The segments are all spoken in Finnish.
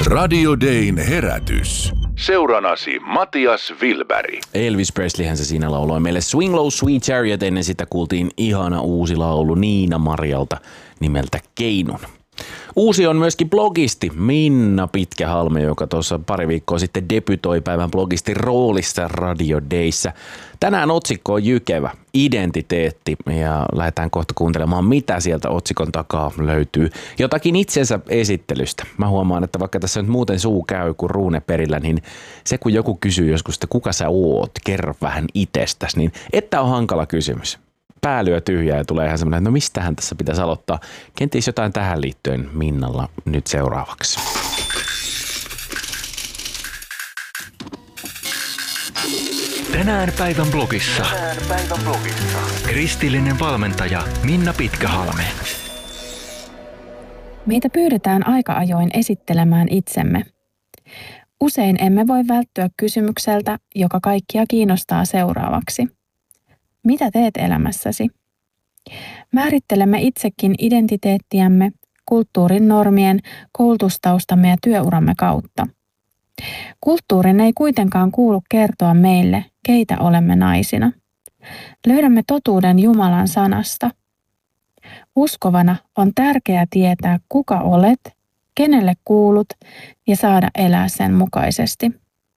Radio Dayn herätys. Seuranasi Matias Wilberg. Elvis Presleyhän se siinä lauloi meille Swing Low Sweet Chariot. Ennen sitä kuultiin ihana uusi laulu Niina Marjalta nimeltä Keinun. Uusi on myöskin blogisti Minna Pitkähalme, joka tuossa pari viikkoa sitten debytoi päivän blogistin roolissa Radio Dayssä. Tänään otsikko on jykevä, identiteetti, ja lähdetään kohta kuuntelemaan, mitä sieltä otsikon takaa löytyy. Jotakin itsensä esittelystä. Mä huomaan, että vaikka tässä nyt muuten suu käy kuin ruune perillä, niin se kun joku kysyy joskus, että kuka sä oot, kerro vähän itsestäsi, niin että on hankala kysymys. Pää lyö tyhjää ja tulee ihan semmoinen, että no mistähän tässä pitäisi aloittaa. Kenties jotain tähän liittyen Minnalla nyt seuraavaksi. Tänään päivän blogissa. Kristillinen valmentaja Minna Pitkähalme. Meitä pyydetään aika ajoin esittelemään itsemme. Usein emme voi välttyä kysymykseltä, joka kaikkia kiinnostaa seuraavaksi. Mitä teet elämässäsi? Määrittelemme itsekin identiteettiämme kulttuurin normien, koulutustaustamme ja työuramme kautta. Kulttuurin ei kuitenkaan kuulu kertoa meille, keitä olemme naisina. Löydämme totuuden Jumalan sanasta. Uskovana on tärkeää tietää, kuka olet, kenelle kuulut ja saada elää sen mukaisesti.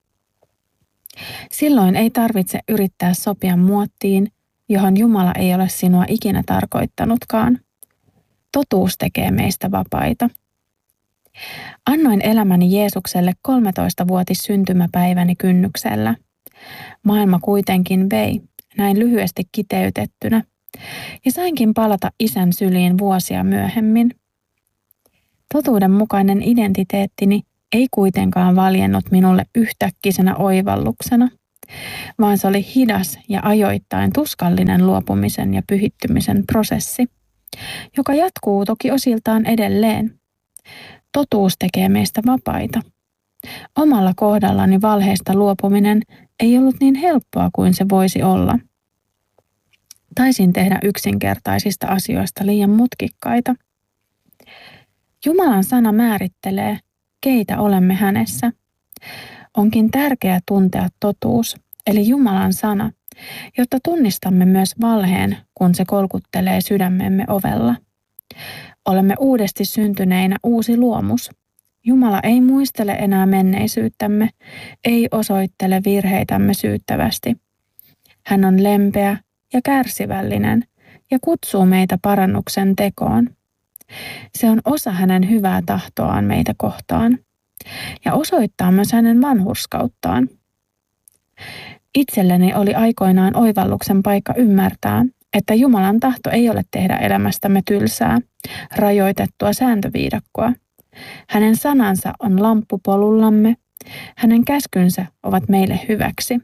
Silloin ei tarvitse yrittää sopia muottiin, johon Jumala ei ole sinua ikinä tarkoittanutkaan. Totuus tekee meistä vapaita. Annoin elämäni Jeesukselle 13-vuotis syntymäpäiväni kynnyksellä. Maailma kuitenkin vei, näin lyhyesti kiteytettynä, ja sainkin palata Isän syliin vuosia myöhemmin. Totuudenmukainen identiteettini ei kuitenkaan valjennut minulle yhtäkkisenä oivalluksena, vaan se oli hidas ja ajoittain tuskallinen luopumisen ja pyhittymisen prosessi, joka jatkuu toki osiltaan edelleen. Totuus tekee meistä vapaita. Omalla kohdallani valheista luopuminen ei ollut niin helppoa kuin se voisi olla. Taisin tehdä yksinkertaisista asioista liian mutkikkaita. Jumalan sana määrittelee, keitä olemme hänessä. Onkin tärkeää tuntea totuus, eli Jumalan sana, jotta tunnistamme myös valheen, kun se kolkuttelee sydämemme ovella. Olemme uudesti syntyneinä uusi luomus. Jumala ei muistele enää menneisyyttämme, ei osoittele virheitämme syyttävästi. Hän on lempeä ja kärsivällinen ja kutsuu meitä parannuksen tekoon. Se on osa hänen hyvää tahtoaan meitä kohtaan ja osoittaa myös hänen vanhurskauttaan. Itselleni oli aikoinaan oivalluksen paikka ymmärtää, että Jumalan tahto ei ole tehdä elämästämme tylsää, rajoitettua sääntöviidakkoa. Hänen sanansa on lamppu polullamme, hänen käskynsä ovat meille hyväksi.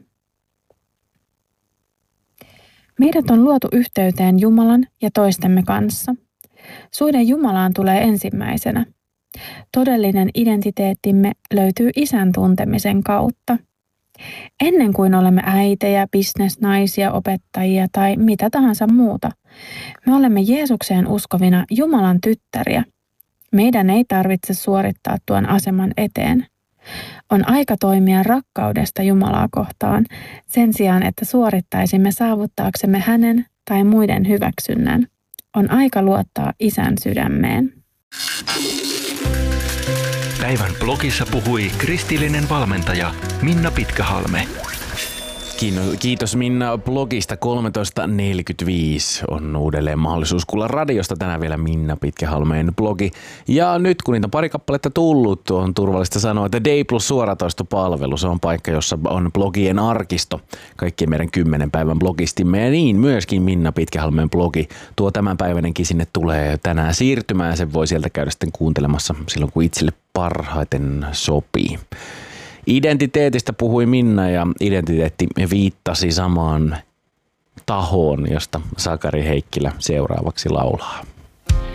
Meidät on luotu yhteyteen Jumalan ja toistemme kanssa. Suhde Jumalaan tulee ensimmäisenä. Todellinen identiteettimme löytyy Isän tuntemisen kautta. Ennen kuin olemme äitejä, bisnesnaisia, opettajia tai mitä tahansa muuta, me olemme Jeesukseen uskovina Jumalan tyttäriä. Meidän ei tarvitse suorittaa tuon aseman eteen. On aika toimia rakkaudesta Jumalaa kohtaan sen sijaan, että suorittaisimme saavuttaaksemme hänen tai muiden hyväksynnän. On aika luottaa Isän sydämeen. Päivän blogissa puhui kristillinen valmentaja Minna Pitkähalme. Kiitos Minna blogista. 13.45 on uudelleen mahdollisuus kuulla radiosta tänään vielä Minna Pitkähalmeen blogi. Ja nyt kun niitä on pari kappaletta tullut, on turvallista sanoa, että Day Plus suoratoistopalvelu, se on paikka, jossa on blogien arkisto. Kaikkien meidän 10 päivän blogistimme ja niin myöskin Minna Pitkähalmeen blogi. Tuo tämänpäiväinenkin sinne tulee tänään siirtymään. Sen voi sieltä käydä sitten kuuntelemassa silloin, kun itselle parhaiten sopii. Identiteetistä puhui Minna ja identiteetti viittasi samaan tahoon, josta Sakari Heikkilä seuraavaksi laulaa.